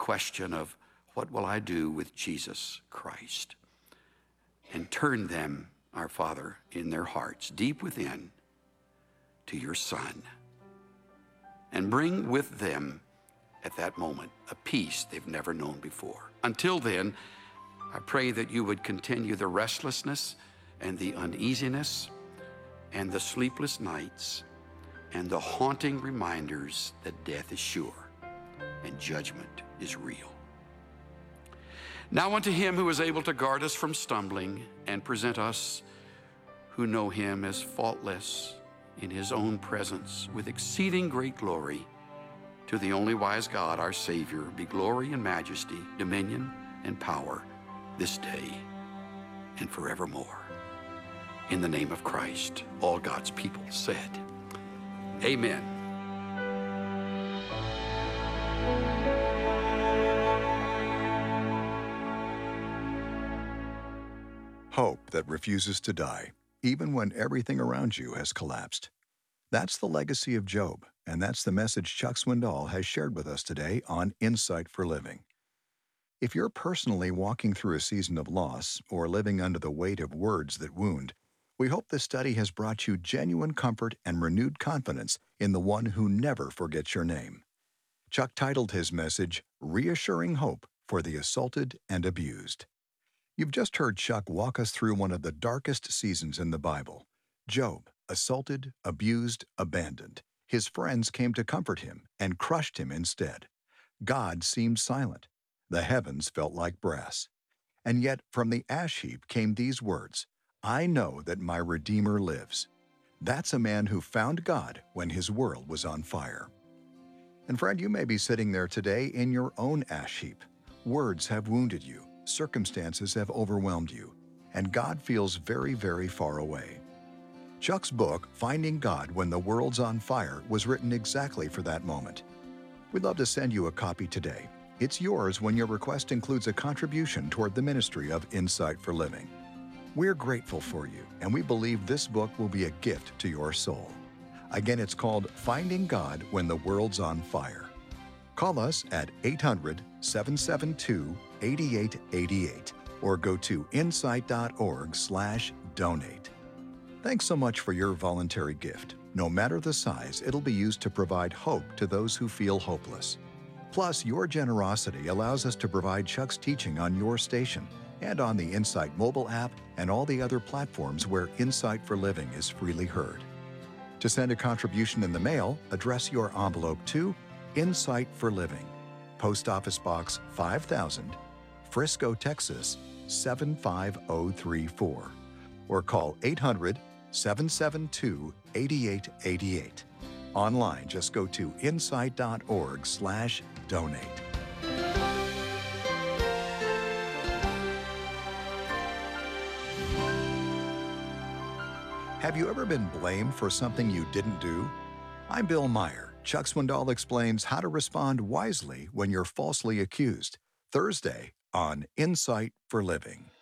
question of, what will I do with Jesus Christ? And turn them, our Father, in their hearts, deep within, to your Son. And bring with them, at that moment, a peace they've never known before. Until then, I pray that you would continue the restlessness and the uneasiness and the sleepless nights and the haunting reminders that death is sure and judgment is real. Now unto him who is able to guard us from stumbling and present us who know him as faultless in his own presence with exceeding great glory, to the only wise God, our Savior, be glory and majesty, dominion and power this day and forevermore. In the name of Christ, all God's people said, amen. Hope that refuses to die, even when everything around you has collapsed. That's the legacy of Job, and that's the message Chuck Swindoll has shared with us today on Insight for Living. If you're personally walking through a season of loss or living under the weight of words that wound, we hope this study has brought you genuine comfort and renewed confidence in the one who never forgets your name. Chuck titled his message, Reassuring Hope for the Assaulted and Abused. You've just heard Chuck walk us through one of the darkest seasons in the Bible. Job, assaulted, abused, abandoned. His friends came to comfort him and crushed him instead. God seemed silent. The heavens felt like brass. And yet from the ash heap came these words, I know that my Redeemer lives. That's a man who found God when his world was on fire. And friend, you may be sitting there today in your own ash heap. Words have wounded you. Circumstances have overwhelmed you, and God feels very, very far away. Chuck's book, Finding God When the World's on Fire, was written exactly for that moment. We'd love to send you a copy today. It's yours when your request includes a contribution toward the ministry of Insight for Living. We're grateful for you, and we believe this book will be a gift to your soul. Again, it's called Finding God When the World's on Fire. Call us at 800-772-8888 or go to insight.org/donate. Thanks so much for your voluntary gift. No matter the size, it'll be used to provide hope to those who feel hopeless. Plus, your generosity allows us to provide Chuck's teaching on your station and on the Insight mobile app and all the other platforms where Insight for Living is freely heard. To send a contribution in the mail, address your envelope to Insight for Living, Post Office Box 5000, Frisco, Texas 75034, or call 800-772-8888. Online, just go to insight.org/donate. Have you ever been blamed for something you didn't do? I'm Bill Meyer. Chuck Swindoll explains how to respond wisely when you're falsely accused. Thursday on Insight for Living.